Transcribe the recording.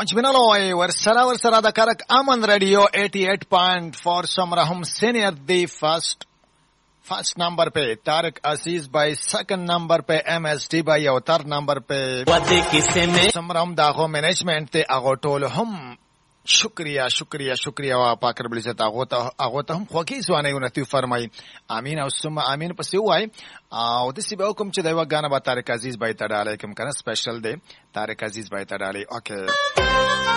پنځ بنلوي ورسره د کرک امن رادیو 88.4 سمرهم سینئر دی فرسٹ نمبر पे तारक अजीज भाई, second number पे MSD भाई और थर्ड नंबर पे समरम दागो मैनेजमेंट ते आगो टोल हम शुक्रिया वा पाकर बली से आगो तो हम खोकी सुआने उन्नति फरमाई आमीन और सुम आमीन पसी हुआई और दिसी बेहुकुम च देवा गाना बा तारक अजीज भाई तडाले कम करना स्पेशल दे तारक अजीज भाई तडाले ओके